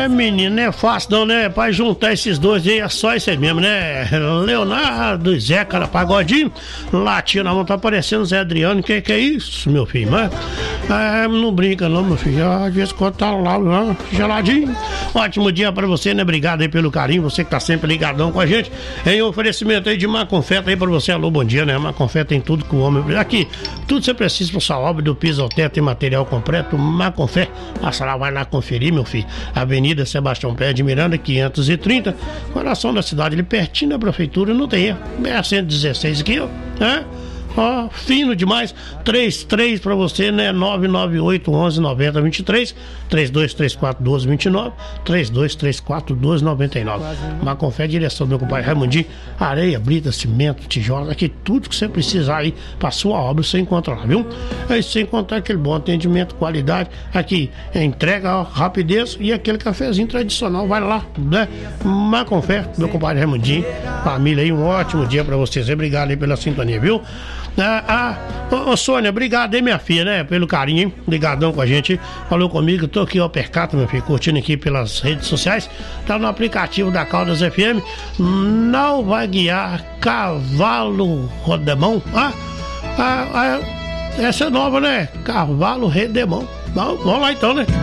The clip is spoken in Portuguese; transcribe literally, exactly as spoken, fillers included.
menino, não é fácil não, né? Pra juntar esses dois aí, é só isso aí mesmo, né? Leonardo e Zé Cara Pagodinho, latinha na mão, tá aparecendo Zé Adriano, que que é isso, meu filho? Mas, é, não brinca não, meu filho, às vezes quando tá lá, lá, geladinho. Ótimo dia pra você, né? Obrigado aí pelo carinho, você que tá sempre ligadão com a gente. Em oferecimento aí de Maconfeta aí pra você, alô, bom dia, né? Maconfeta tem tudo que o homem... Aqui, tudo você precisa pra sua obra, do piso ao teto e material completo, Maconfé. Passa lá, vai lá conferir, meu filho. Avenida Sebastião Pé de Miranda, quinhentos e trinta, coração da cidade, ali pertinho da prefeitura, não tem erro. É cento e dezesseis aqui, ó, né? Ó, fino demais. Trinta e três pra você, né? nove nove oito, onze, noventa, vinte e três, trinta e dois, trinta e quatro, doze, vinte e nove, trinta e dois, trinta e quatro, doze, noventa e nove. Maconfé, direção do meu compadre Raimundinho. Areia, brita, cimento, tijolos, aqui tudo que você precisar aí pra sua obra você encontra lá, viu? Aí sem contar aquele bom atendimento, qualidade. Aqui, entrega, ó, rapidez e aquele cafezinho tradicional, vai lá, né? Maconfé, meu compadre Raimundinho. Família aí, um ótimo dia pra vocês. Obrigado aí pela sintonia, viu? Ah, ah, ô, ô Sônia, obrigado aí, minha filha, né? Pelo carinho, hein? Ligadão com a gente. Falou comigo, tô aqui, ó, percato, meu filho, curtindo aqui pelas redes sociais. Tá no aplicativo da Caldas F M. Não vai guiar cavalo rodemão. Ah, ah, ah, essa é nova, né? Cavalo redemão. Vamos lá então, né?